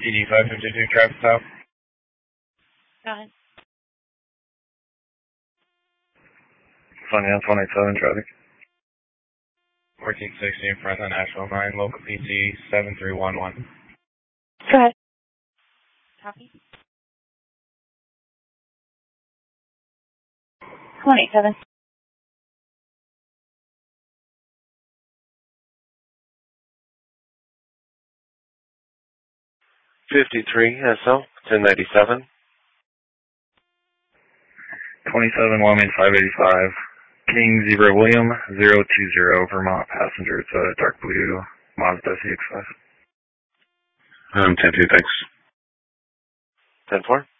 PD 552 traffic stop. Go ahead. Sunny on 187 traffic. 1460 in front of National 9, local PT 7311. Go ahead. Copy. 187. 53 SL 1097. 27 Wyoming 585. King Zebra William 020 Vermont passenger. It's a dark blue Mazda CX-5. 10-2, thanks. 10-4.